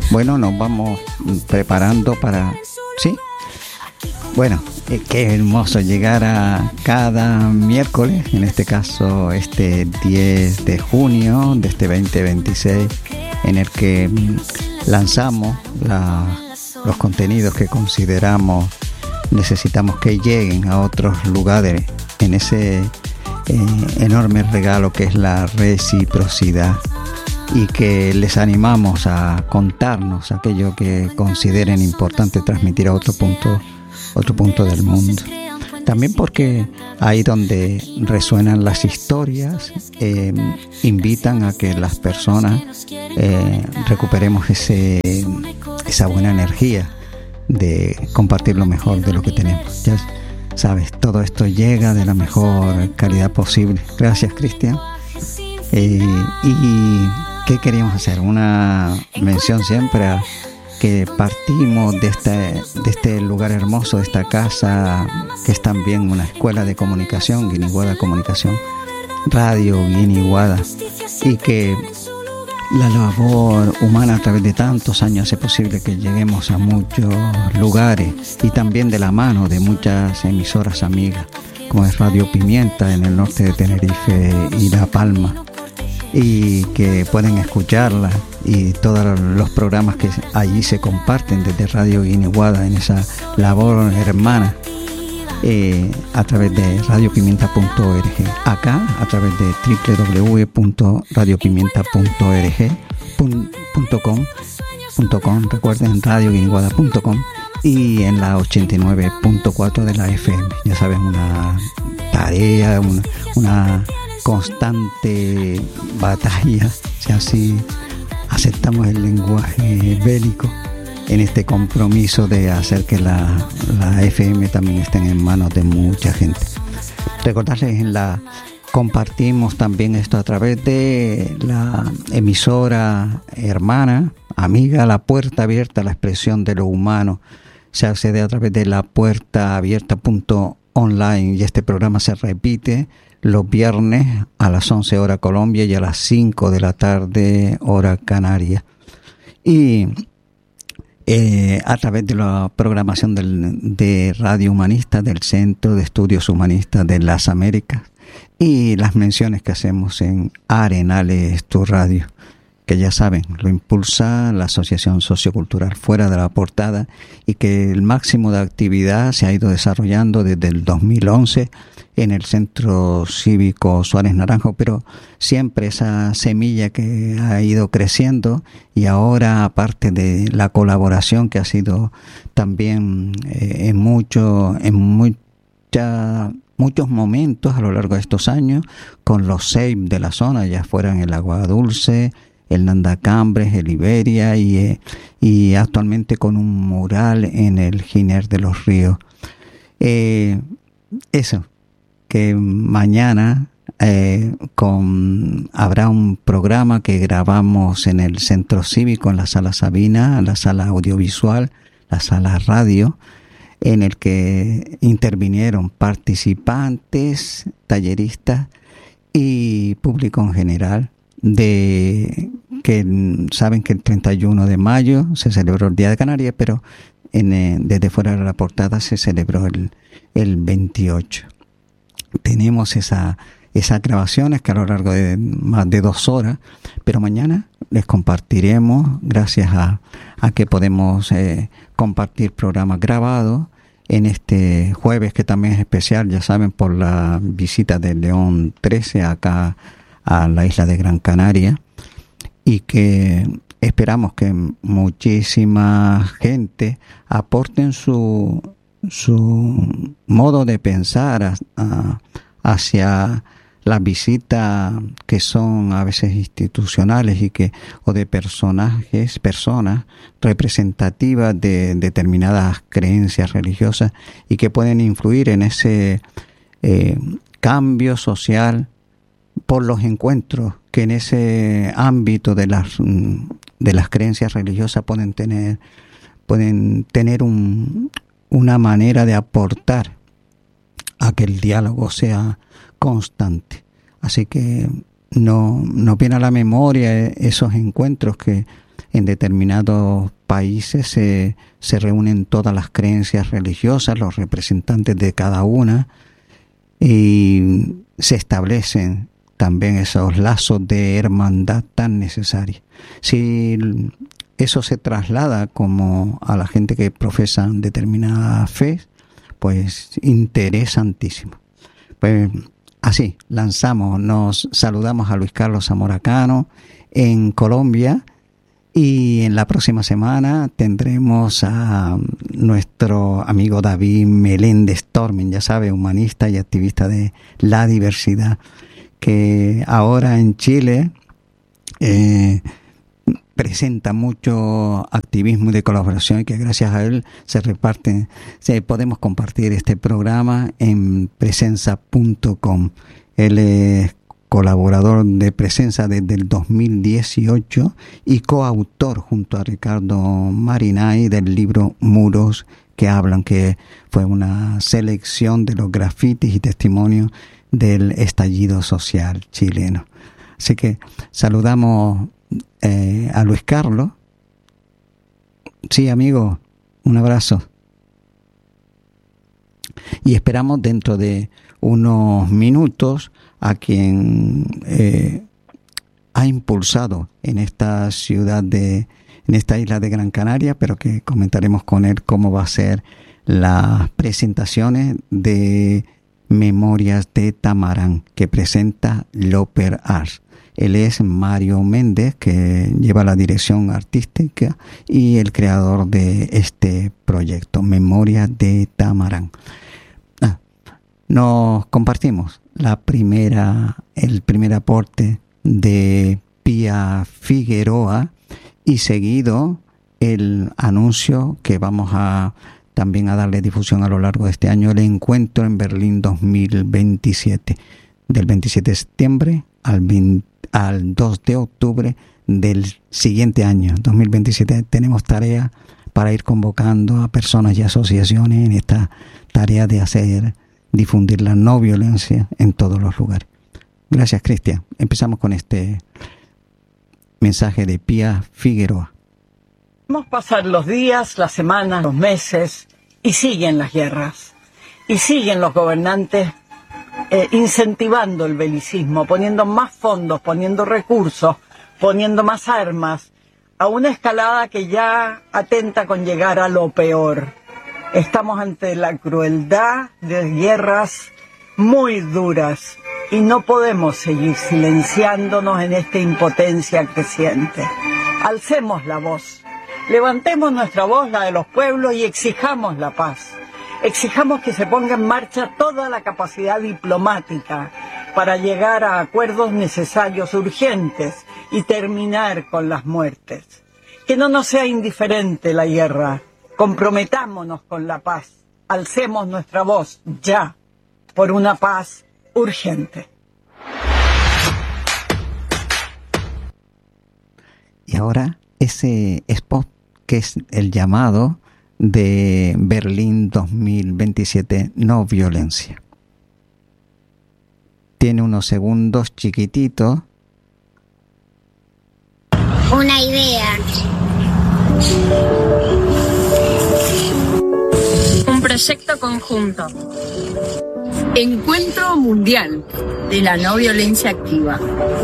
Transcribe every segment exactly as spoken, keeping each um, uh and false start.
Bueno, nos vamos preparando para... ¿Sí? Bueno, eh, qué hermoso llegar a cada miércoles, en este caso este diez de junio de este veinte veintiséis, en el que lanzamos la, los contenidos que consideramos necesitamos que lleguen a otros lugares en ese eh, enorme regalo que es la reciprocidad, y que les animamos a contarnos aquello que consideren importante transmitir a otro punto, otro punto del mundo. También porque ahí donde resuenan las historias, eh, invitan a que las personas eh, recuperemos ese, esa buena energía de compartir lo mejor de lo que tenemos. Ya sabes, todo esto llega de la mejor calidad posible. Gracias, Cristian. Eh, y ¿qué queríamos hacer? Una mención siempre a que partimos de este, de este lugar hermoso, de esta casa que es también una escuela de comunicación, Guiniguada Comunicación, Radio Guiniguada, y que la labor humana a través de tantos años hace posible que lleguemos a muchos lugares, y también de la mano de muchas emisoras amigas, como es Radio Pimienta en el norte de Tenerife y La Palma, y que pueden escucharla, y todos los programas que allí se comparten desde Radio Guiniguada en esa labor hermana, eh, a través de radio pimienta punto org, acá a través de doble u doble u doble u punto radio pimienta punto org punto com, recuerden radio guiniguada punto com, y en la ochenta y nueve punto cuatro de la F M. Ya saben, una tarea, una, una constante batalla, si así aceptamos el lenguaje bélico, en este compromiso de hacer que la, la F M también estén en manos de mucha gente. Recordarles, en la compartimos también esto a través de la emisora hermana, amiga, La Puerta Abierta, la expresión de lo humano. Se accede a través de la puerta abierta punto online, y este programa se repite los viernes a las once hora Colombia y a las cinco de la tarde hora Canaria, y eh, a través de la programación del, de Radio Humanista del Centro de Estudios Humanistas de las Américas, y las menciones que hacemos en Arenales Tu Radio, que ya saben, lo impulsa la Asociación Sociocultural Fuera de la Portada, y que el máximo de actividad se ha ido desarrollando desde el dos mil once en el Centro Cívico Suárez Naranjo, pero siempre esa semilla que ha ido creciendo, y ahora, aparte de la colaboración que ha sido también eh, en mucho, en mucha, muchos momentos a lo largo de estos años, con los S E I P de la zona, ya fueran el Agua Dulce, el Nandacambres, el Iberia, y, eh, y actualmente con un mural en el Giner de los Ríos. Eh, eso, que mañana eh, con habrá un programa que grabamos en el Centro Cívico, en la Sala Sabina, la Sala Audiovisual, la Sala Radio, en el que intervinieron participantes, talleristas y público en general, de que saben que el treinta y uno de mayo se celebró el Día de Canarias, pero en, eh, desde fuera de la portada se celebró el, el veintiocho. Tenemos esa, esas grabaciones que a lo largo de más de dos horas, pero mañana les compartiremos, gracias a, a que podemos eh, compartir programas grabados en este jueves, que también es especial, ya saben, por la visita de León trece acá a la isla de Gran Canaria, y que esperamos que muchísima gente aporten su su modo de pensar a, a, hacia las visitas que son a veces institucionales, y que o de personajes, personas representativas de determinadas creencias religiosas, y que pueden influir en ese eh, cambio social por los encuentros que en ese ámbito de las de las creencias religiosas pueden tener pueden tener un, una manera de aportar a que el diálogo sea constante. Así que no nos viene a la memoria esos encuentros que en determinados países se, se reúnen todas las creencias religiosas, los representantes de cada una, y se establecen también esos lazos de hermandad tan necesarios. Si eso se traslada como a la gente que profesa determinada fe, pues interesantísimo. Pues así, lanzamos, nos saludamos a Luis Carlos Zamora Cano en Colombia, y en la próxima semana tendremos a nuestro amigo David Meléndez Tormen, ya sabe, humanista y activista de la diversidad, que ahora en Chile eh, presenta mucho activismo y de colaboración, y que gracias a él se reparten, se, podemos compartir este programa en presenza punto com. Él es colaborador de Presenza desde el dos mil dieciocho y coautor junto a Ricardo Marinay del libro Muros que hablan, que fue una selección de los grafitis y testimonios del estallido social chileno. Así que saludamos eh, a Luis Carlos. Sí, amigo, un abrazo. Y esperamos dentro de unos minutos a quien eh, ha impulsado en esta ciudad de, en esta isla de Gran Canaria, pero que comentaremos con él cómo va a ser las presentaciones de Memorias de Tamarán, que presenta Loper Arts. Él es Mario Méndez, que lleva la dirección artística y el creador de este proyecto, Memorias de Tamarán. Ah, nos compartimos la primera, el primer aporte de Pía Figueroa, y seguido el anuncio que vamos a también a darle difusión a lo largo de este año, el encuentro en Berlín dos mil veintisiete, del veintisiete de septiembre al, veinte, al dos de octubre del siguiente año, dos mil veintisiete. Tenemos tarea para ir convocando a personas y asociaciones en esta tarea de hacer difundir la no violencia en todos los lugares. Gracias, Cristian. Empezamos con este mensaje de Pía Figueroa. Vamos a pasar los días, las semanas, los meses, y siguen las guerras. Y siguen los gobernantes eh, incentivando el belicismo, poniendo más fondos, poniendo recursos, poniendo más armas, a una escalada que ya atenta con llegar a lo peor. Estamos ante la crueldad de guerras muy duras y no podemos seguir silenciándonos en esta impotencia creciente. Alcemos la voz, levantemos nuestra voz, la de los pueblos, y exijamos la paz. Exijamos que se ponga en marcha toda la capacidad diplomática para llegar a acuerdos necesarios, urgentes, y terminar con las muertes. Que no nos sea indiferente la guerra. Comprometámonos con la paz, alcemos nuestra voz ya por una paz urgente. Y ahora ese spot que es el llamado de Berlín dos mil veintisiete, no violencia. Tiene unos segundos chiquititos. Una idea. Un proyecto conjunto. Encuentro Mundial de la No Violencia Activa.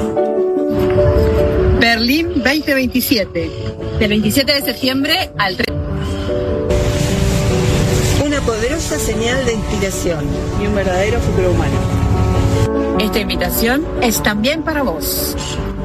Berlín veinte veintisiete. Del veintisiete de septiembre al tres. Una poderosa señal de inspiración y un verdadero futuro humano. Esta invitación es también para vos.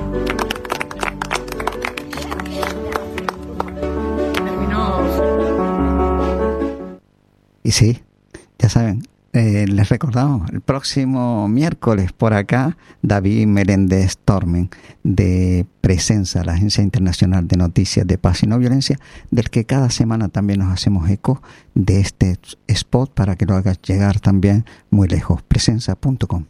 Y sí, ya saben, eh, les recordamos, el próximo miércoles por acá, David Meléndez Tormen, de Presenza, la Agencia Internacional de Noticias de Paz y No Violencia, del que cada semana también nos hacemos eco de este spot para que lo hagas llegar también muy lejos, presenza punto com.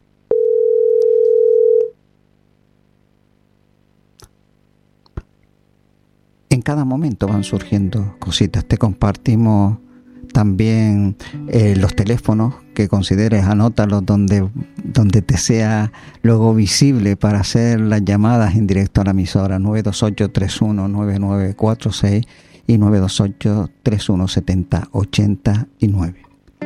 En cada momento van surgiendo cositas, te compartimos también eh, los teléfonos que consideres, anótalos donde, donde te sea luego visible para hacer las llamadas en directo a la emisora, nueve dos ocho, tres uno nueve nueve cuatro seis y nueve dos ocho, tres uno siete cero, ocho nueve.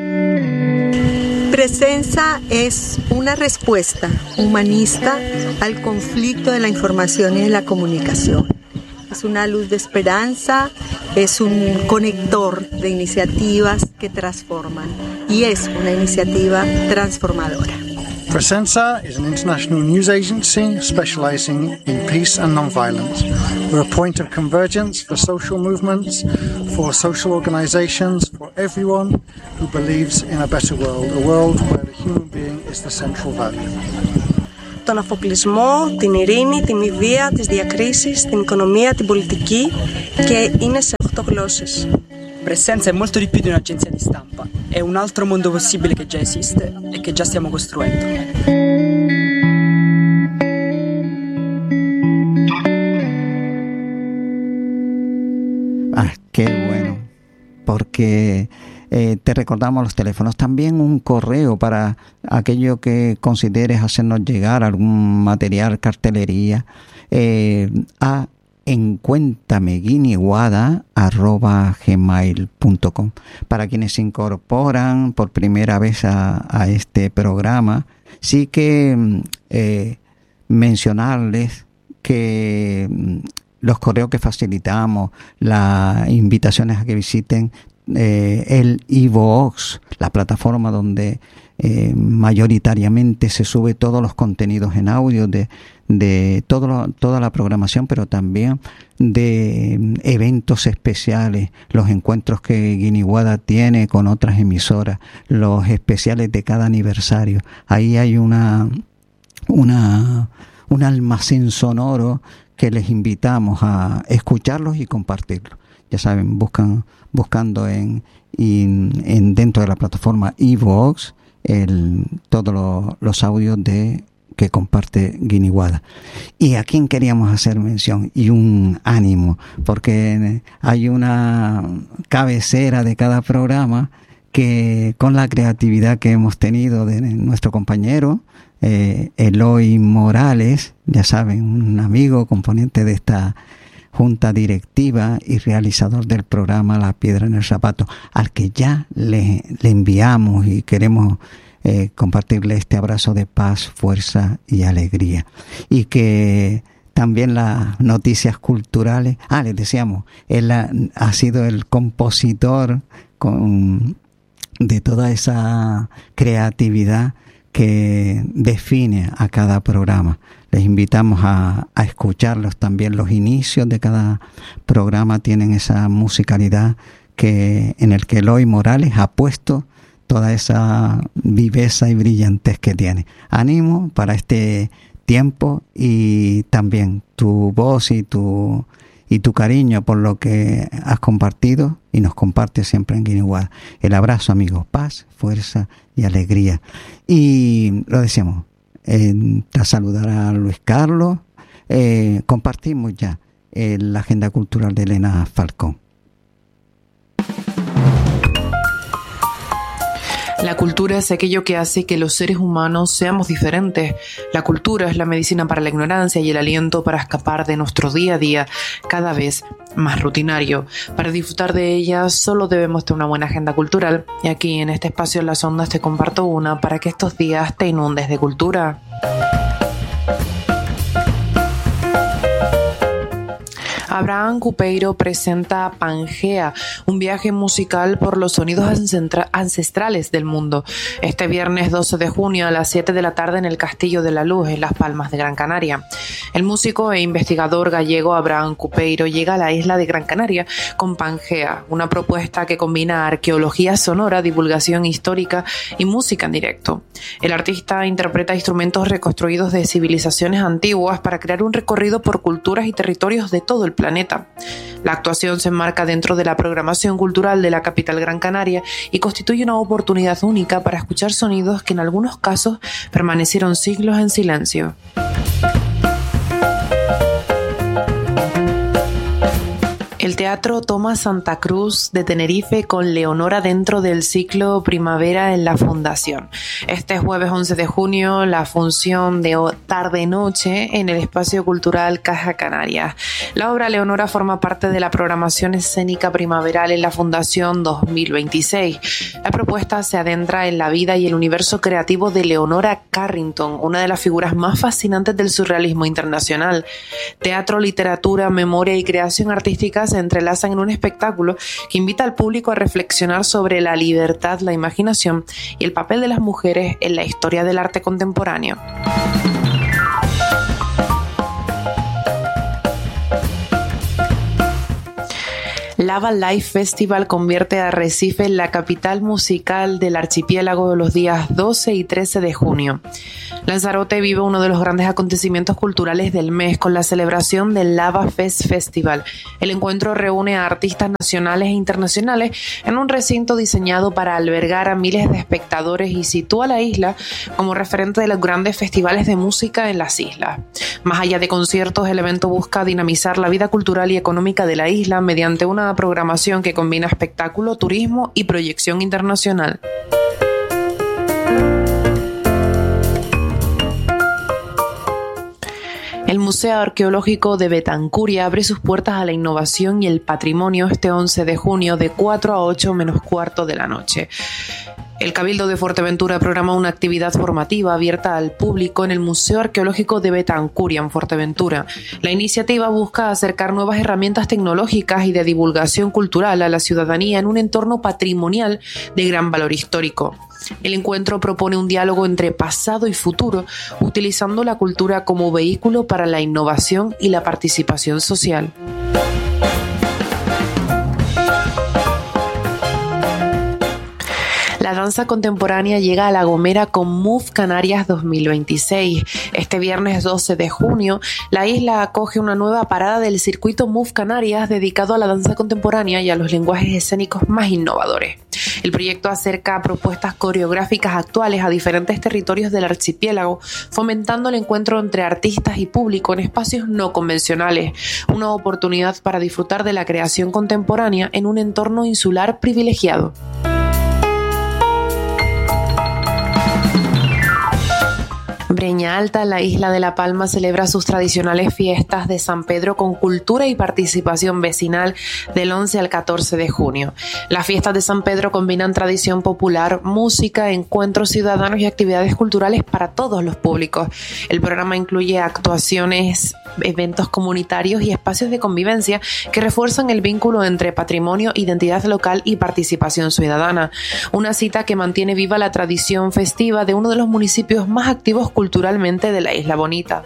Presenza es una respuesta humanista al conflicto de la información y de la comunicación. Es una luz de esperanza, es un conector de iniciativas que transforman y es una iniciativa transformadora. Presenza is an international news agency specializing in peace and non-violence. We're a point of convergence for social movements, for social organizations, for everyone who believes in a better world, a world where the human being is the central value. Τον αφοπλισμό, την ειρήνη, τη μη βία, τις διακρίσεις, την οικονομία, την πολιτική και είναι σε otto γλώσσες. Presenza è molto di più di un'agenzia di stampa, è un altro mondo possibile che già esiste e che già stiamo costruendo. Ah, qué bueno, porque eh, te recordamos los teléfonos, también un correo para aquello que consideres hacernos llegar algún material, cartelería, eh, a encuéntameguiniguada arroba gmail punto com. Para quienes se incorporan por primera vez a, a este programa, sí que eh, mencionarles que los correos que facilitamos, las invitaciones a que visiten eh, el iVoox, la plataforma donde eh, mayoritariamente se sube todos los contenidos en audio de de todo lo, toda la programación, pero también de eventos especiales, los encuentros que Guiniguada tiene con otras emisoras, los especiales de cada aniversario. Ahí hay una una un almacén sonoro que les invitamos a escucharlos y compartirlos. Ya saben, buscan buscando en, en, en dentro de la plataforma iVoox el todos lo, los audios de que comparte Guiniguada. Y a quién queríamos hacer mención y un ánimo, porque hay una cabecera de cada programa que, con la creatividad que hemos tenido de nuestro compañero eh, Eloy Morales, ya saben, un amigo componente de esta junta directiva y realizador del programa La Piedra en el Zapato, al que ya le, le enviamos y queremos Eh, compartirle este abrazo de paz, fuerza y alegría. Y que también las noticias culturales, ah, les decíamos, él ha, ha sido el compositor con, de toda esa creatividad que define a cada programa. Les invitamos a, a escucharlos también. Los inicios de cada programa tienen esa musicalidad que en el que Eloy Morales ha puesto toda esa viveza y brillantez que tiene. Ánimo para este tiempo y también tu voz y tu y tu cariño por lo que has compartido y nos compartes siempre en Guiniguada. El abrazo, amigos, paz, fuerza y alegría. Y lo decíamos, eh, a saludar a Luis Carlos, eh, compartimos ya eh, la agenda cultural de Elena Falcón. La cultura es aquello que hace que los seres humanos seamos diferentes. La cultura es la medicina para la ignorancia y el aliento para escapar de nuestro día a día, cada vez más rutinario. Para disfrutar de ella solo debemos tener una buena agenda cultural. Y aquí en este espacio en las ondas te comparto una para que estos días te inundes de cultura. Abraham Cupeiro presenta Pangea, un viaje musical por los sonidos ancestrales del mundo. Este viernes doce de junio a las siete de la tarde en el Castillo de la Luz, en Las Palmas de Gran Canaria. El músico e investigador gallego Abraham Cupeiro llega a la isla de Gran Canaria con Pangea, una propuesta que combina arqueología sonora, divulgación histórica y música en directo. El artista interpreta instrumentos reconstruidos de civilizaciones antiguas para crear un recorrido por culturas y territorios de todo el planeta. La actuación se enmarca dentro de la programación cultural de la capital Gran Canaria y constituye una oportunidad única para escuchar sonidos que en algunos casos permanecieron siglos en silencio. El El Teatro Tomás Santa Cruz de Tenerife con Leonora dentro del ciclo Primavera en la Fundación. Este jueves once de junio, la función de tarde-noche en el Espacio Cultural Caja Canarias. La obra Leonora forma parte de la programación escénica primaveral en la Fundación dos mil veintiséis. La propuesta se adentra en la vida y el universo creativo de Leonora Carrington, una de las figuras más fascinantes del surrealismo internacional. Teatro, literatura, memoria y creación artística se entrelazan en un espectáculo que invita al público a reflexionar sobre la libertad, la imaginación y el papel de las mujeres en la historia del arte contemporáneo. Lava Live Festival convierte a Arrecife en la capital musical del archipiélago los días doce y trece de junio. Lanzarote vive uno de los grandes acontecimientos culturales del mes con la celebración del Lava Fest Festival. El encuentro reúne a artistas nacionales e internacionales en un recinto diseñado para albergar a miles de espectadores y sitúa a la isla como referente de los grandes festivales de música en las islas. Más allá de conciertos, el evento busca dinamizar la vida cultural y económica de la isla mediante una programación que combina espectáculo, turismo y proyección internacional. El Museo Arqueológico de Betancuria abre sus puertas a la innovación y el patrimonio este once de junio de cuatro a ocho menos cuarto de la noche. El Cabildo de Fuerteventura programa una actividad formativa abierta al público en el Museo Arqueológico de Betancuria, en Fuerteventura. La iniciativa busca acercar nuevas herramientas tecnológicas y de divulgación cultural a la ciudadanía en un entorno patrimonial de gran valor histórico. El encuentro propone un diálogo entre pasado y futuro, utilizando la cultura como vehículo para la innovación y la participación social. La danza contemporánea llega a La Gomera con Move Canarias dos mil veintiséis. Este viernes doce de junio, la isla acoge una nueva parada del circuito Move Canarias dedicado a la danza contemporánea y a los lenguajes escénicos más innovadores. El proyecto acerca propuestas coreográficas actuales a diferentes territorios del archipiélago, fomentando el encuentro entre artistas y público en espacios no convencionales, una oportunidad para disfrutar de la creación contemporánea en un entorno insular privilegiado. Breña Alta, la isla de La Palma, celebra sus tradicionales fiestas de San Pedro con cultura y participación vecinal del once al catorce de junio. Las fiestas de San Pedro combinan tradición popular, música, encuentros ciudadanos y actividades culturales para todos los públicos. El programa incluye actuaciones, eventos comunitarios y espacios de convivencia que refuerzan el vínculo entre patrimonio, identidad local y participación ciudadana. Una cita que mantiene viva la tradición festiva de uno de los municipios más activos culturalmente de la Isla Bonita.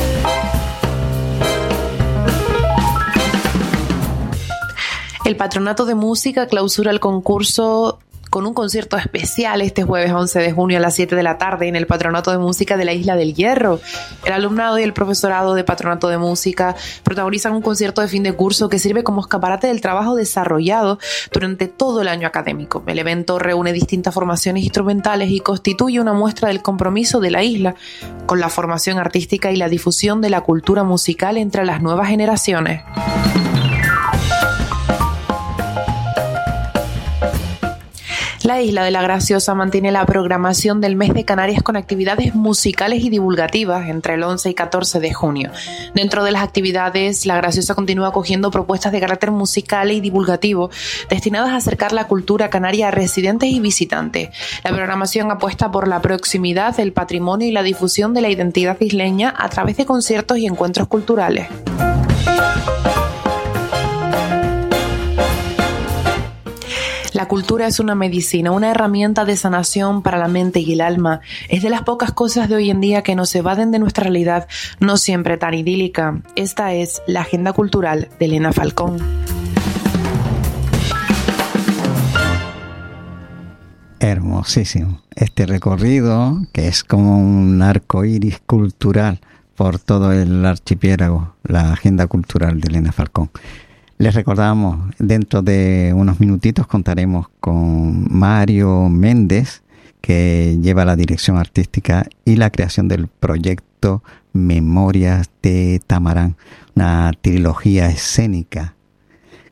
El Patronato de Música clausura el concurso con un concierto especial este jueves once de junio a las siete de la tarde en el Patronato de Música de la Isla del Hierro. El alumnado y el profesorado de Patronato de Música protagonizan un concierto de fin de curso que sirve como escaparate del trabajo desarrollado durante todo el año académico. El evento reúne distintas formaciones instrumentales y constituye una muestra del compromiso de la isla con la formación artística y la difusión de la cultura musical entre las nuevas generaciones. La Isla de la Graciosa mantiene la programación del mes de Canarias con actividades musicales y divulgativas entre el once y catorce de junio. Dentro de las actividades, La Graciosa continúa acogiendo propuestas de carácter musical y divulgativo destinadas a acercar la cultura canaria a residentes y visitantes. La programación apuesta por la proximidad, el patrimonio y la difusión de la identidad isleña a través de conciertos y encuentros culturales. La cultura es una medicina, una herramienta de sanación para la mente y el alma. Es de las pocas cosas de hoy en día que nos evaden de nuestra realidad, no siempre tan idílica. Esta es la Agenda Cultural de Elena Falcón. Hermosísimo. Este recorrido, que es como un arco iris cultural por todo el archipiélago, la Agenda Cultural de Elena Falcón. Les recordamos, dentro de unos minutitos contaremos con Mario Méndez, que lleva la dirección artística y la creación del proyecto Memorias de Tamarán, una trilogía escénica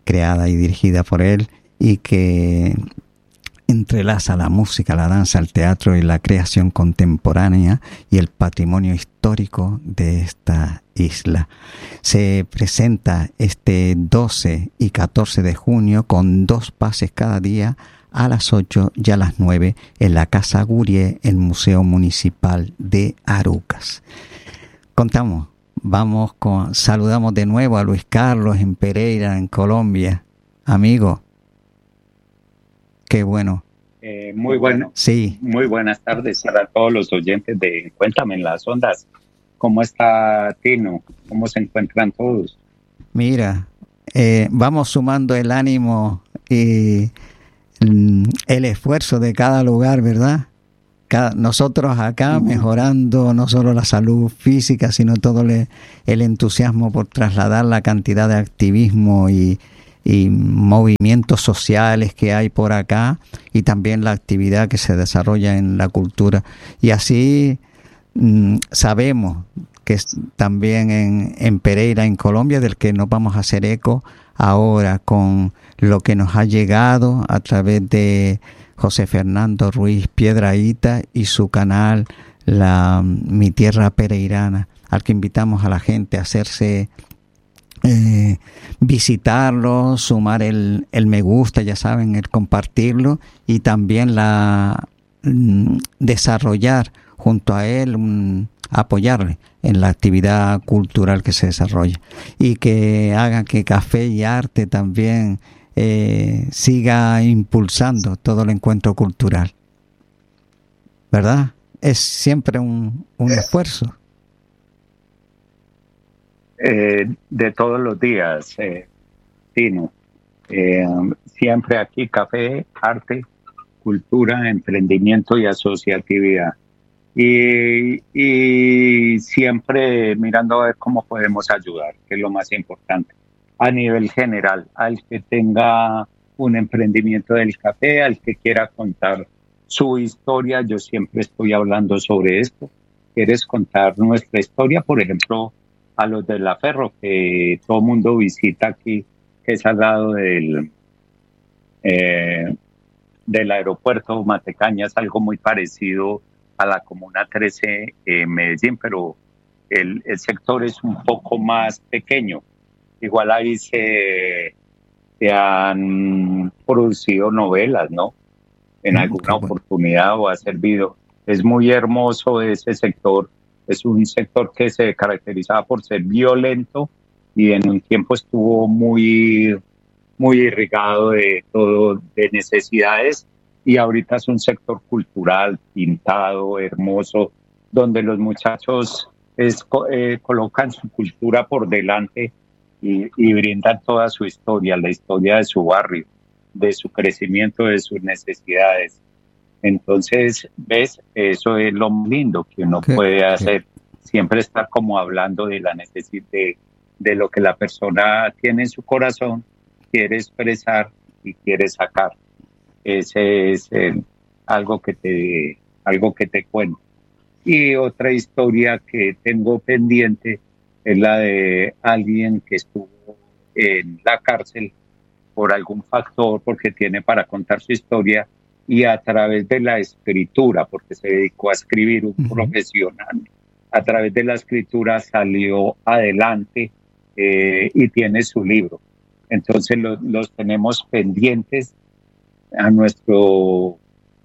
creada y dirigida por él y que entrelaza la música, la danza, el teatro y la creación contemporánea y el patrimonio histórico de esta isla. Se presenta este doce y catorce de junio con dos pases cada día a las ocho y a las nueve en la Casa Gurie, el Museo Municipal de Arucas. Contamos, vamos con, saludamos de nuevo a Luis Carlos en Pereira, en Colombia. Amigo, qué bueno. Eh, muy bueno. Sí. Muy buenas tardes para todos los oyentes de Cuéntame en las Ondas. ¿Cómo está Tino? ¿Cómo se encuentran todos? Mira, eh, vamos sumando el ánimo y mm, el esfuerzo de cada lugar, ¿verdad? Cada, nosotros acá uh-huh. mejorando no solo la salud física, sino todo le, el entusiasmo por trasladar la cantidad de activismo y y movimientos sociales que hay por acá y también la actividad que se desarrolla en la cultura. Y así mmm, sabemos que es también en, en Pereira, en Colombia, del que nos vamos a hacer eco ahora con lo que nos ha llegado a través de José Fernando Ruiz Piedrahíta y su canal la Mi Tierra Pereirana, al que invitamos a la gente a hacerse Eh, visitarlo, sumar el, el me gusta, ya saben, el compartirlo y también la mm, desarrollar junto a él, mm, apoyarle en la actividad cultural que se desarrolla y que haga que Café y Arte también eh, siga impulsando todo el encuentro cultural, ¿verdad? Es siempre un, un esfuerzo. Eh, de todos los días, eh, Tino. Eh, siempre aquí café, arte, cultura, emprendimiento y asociatividad. Y, y siempre mirando a ver cómo podemos ayudar, que es lo más importante. A nivel general, al que tenga un emprendimiento del café, al que quiera contar su historia, yo siempre estoy hablando sobre esto. ¿Quieres contar nuestra historia? Por ejemplo, a los de La Ferro, que todo el mundo visita aquí, que es al lado del, eh, del aeropuerto Matecaña, es algo muy parecido a la Comuna trece en Medellín, pero el, el sector es un poco más pequeño. Igual ahí se, se han producido novelas, ¿no? En alguna oportunidad o ha servido. Es muy hermoso ese sector. Es un sector que se caracterizaba por ser violento y en un tiempo estuvo muy, muy irrigado de todo, de necesidades, y ahorita es un sector cultural, pintado, hermoso, donde los muchachos es, eh, colocan su cultura por delante y, y brindan toda su historia, la historia de su barrio, de su crecimiento, de sus necesidades. Entonces, ves, eso es lo lindo que uno ¿Qué? puede hacer, siempre estar como hablando de la necesidad, de, de lo que la persona tiene en su corazón, quiere expresar y quiere sacar. Ese es eh, algo que te algo que te cuento. Y otra historia que tengo pendiente es la de alguien que estuvo en la cárcel por algún factor, porque tiene para contar su historia, y a través de la escritura, porque se dedicó a escribir, un uh-huh. profesional, a través de la escritura salió adelante eh, y tiene su libro. Entonces lo, los tenemos pendientes a nuestro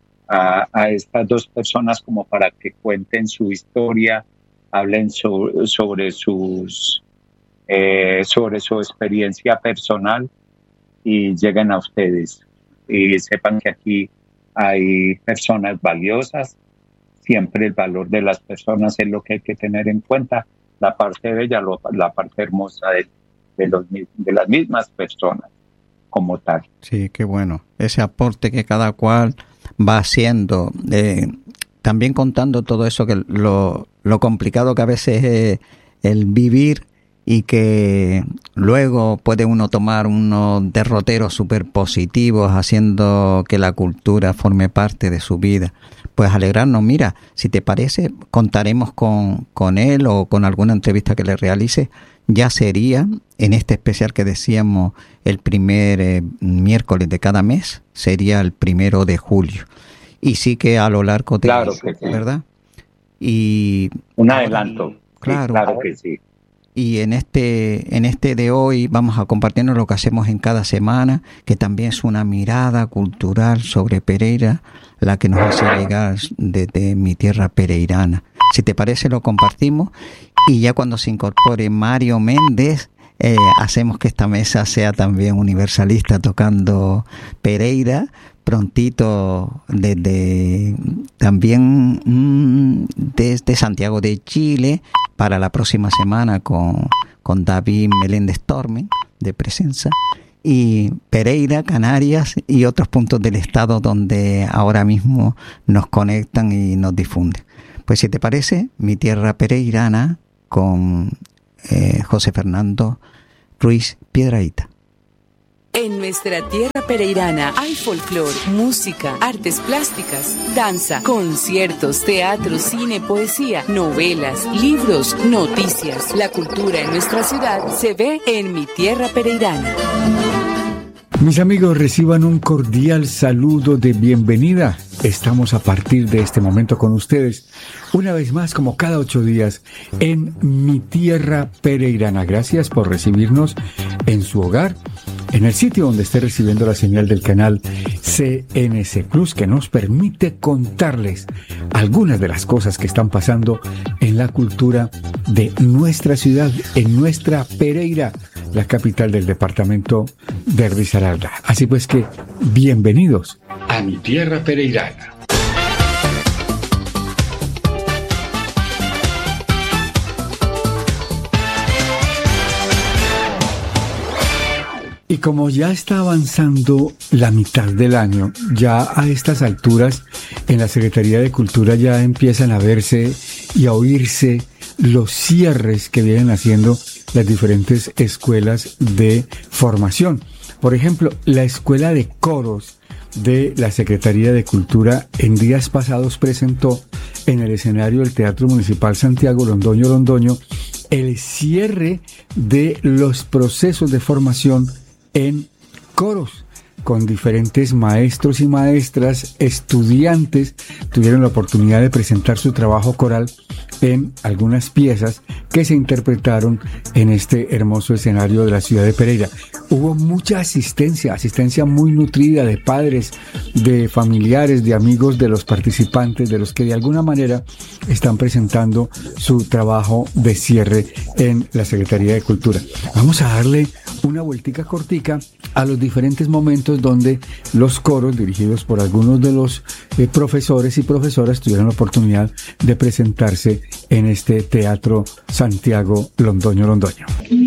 a, a estas dos personas como para que cuenten su historia, hablen so, sobre sus eh, sobre su experiencia personal y lleguen a ustedes y sepan que aquí hay personas valiosas. Siempre el valor de las personas es lo que hay que tener en cuenta, la parte bella, lo, la parte hermosa de, de, los, de las mismas personas como tal. Sí, qué bueno. Ese aporte que cada cual va haciendo, eh, también contando todo eso, que lo, lo complicado que a veces es el vivir y que luego puede uno tomar unos derroteros súper positivos haciendo que la cultura forme parte de su vida. pues alegrarnos. Mira, si te parece, contaremos con, con él o con alguna entrevista que le realice. Ya sería, en este especial que decíamos, el primer eh, miércoles de cada mes, sería el primero de julio. Y sí que a lo largo de... Claro que sí. ¿Verdad? Y... Un adelanto. Claro. Sí, claro que sí. Y en este, en este de hoy vamos a compartirnos lo que hacemos en cada semana, que también es una mirada cultural sobre Pereira, la que nos hace llegar desde mi tierra pereirana. Si te parece, lo compartimos, y ya cuando se incorpore Mario Méndez, eh, hacemos que esta mesa sea también universalista, tocando Pereira, prontito desde también mmm, desde Santiago de Chile, para la próxima semana con, con David Meléndez Tormen, de Presenza, y Pereira, Canarias y otros puntos del estado donde ahora mismo nos conectan y nos difunden. Pues si te parece, mi tierra pereirana con eh, José Fernando Ruiz Piedrahíta. En nuestra tierra pereirana hay folclor, música, artes plásticas, danza, conciertos, teatro, cine, poesía, novelas, libros, noticias. La cultura en nuestra ciudad se ve en mi tierra pereirana. Mis amigos, reciban un cordial saludo de bienvenida. Estamos a partir de este momento con ustedes, una vez más, como cada ocho días, en mi tierra pereirana. Gracias por recibirnos en su hogar, en el sitio donde esté recibiendo la señal del canal C N C Plus, que nos permite contarles algunas de las cosas que están pasando en la cultura de nuestra ciudad, en nuestra Pereira, la capital del departamento de Risaralda. Así pues que, bienvenidos a mi tierra pereirana. Y como ya está avanzando la mitad del año, ya a estas alturas en la Secretaría de Cultura ya empiezan a verse y a oírse los cierres que vienen haciendo las diferentes escuelas de formación. Por ejemplo, la Escuela de Coros de la Secretaría de Cultura en días pasados presentó en el escenario del Teatro Municipal Santiago Londoño Londoño el cierre de los procesos de formación en coros, con diferentes maestros y maestras, estudiantes, tuvieron la oportunidad de presentar su trabajo coral en algunas piezas que se interpretaron en este hermoso escenario de la ciudad de Pereira. Hubo mucha asistencia, asistencia muy nutrida de padres, de familiares, de amigos de los participantes, de los que de alguna manera están presentando su trabajo de cierre en la Secretaría de Cultura. Vamos a darle una vueltica cortica a los diferentes momentos donde los coros, dirigidos por algunos de los eh, profesores y profesoras, tuvieron la oportunidad de presentarse en este Teatro Santiago Londoño Londoño.